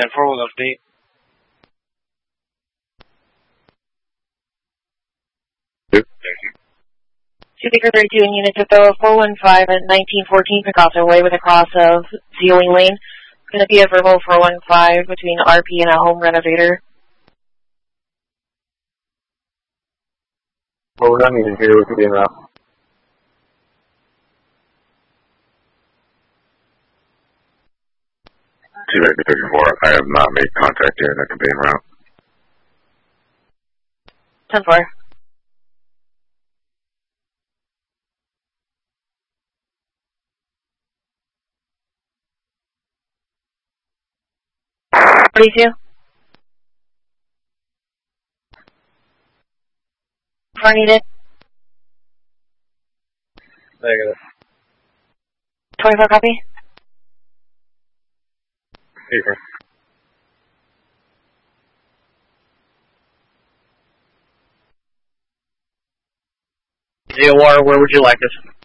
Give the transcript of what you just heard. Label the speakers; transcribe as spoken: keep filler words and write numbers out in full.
Speaker 1: ten four will update.
Speaker 2: Thank you.
Speaker 3: Speaker thirty-two in unit to throw four one five at nineteen fourteen Picasso Way with a cross of Ceiling Lane. It's going to be a verbal four one five between R P and a home renovator.
Speaker 2: Well, we're not even here with the being route. Two Vector thirty-four, I have not made contact here in the campaign route.
Speaker 3: ten four. forty-two. Four needed.
Speaker 1: Negative.
Speaker 3: twenty-four copy.
Speaker 2: Here.
Speaker 1: Zero War, where would you like us?